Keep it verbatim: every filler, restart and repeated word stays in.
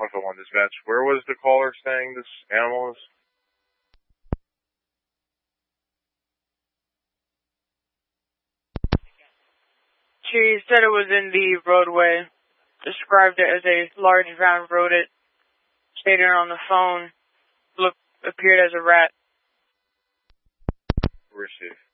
five oh one dispatch. Where was the caller saying this animal is? She said it was in the roadway. Described it as a large round rodent. Stated on the phone. Looked, appeared as a rat. Receive.